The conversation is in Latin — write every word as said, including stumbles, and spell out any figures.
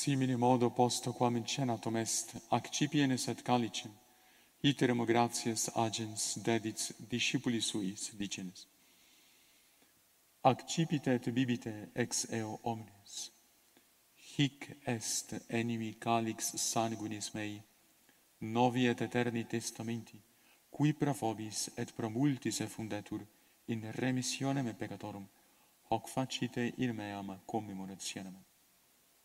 simile modo posto quam in cenatum est, accipienes et calicem, iterem gratias agens dedit discipuli suis, dicenes. Accipite et bibite ex eo omnes. Hic est enimi calix sanguinis mei, novi et eterni testamenti, qui pro vobis et pro multis effundetur in remissionem peccatorum, hoc facite in meam commemorationem.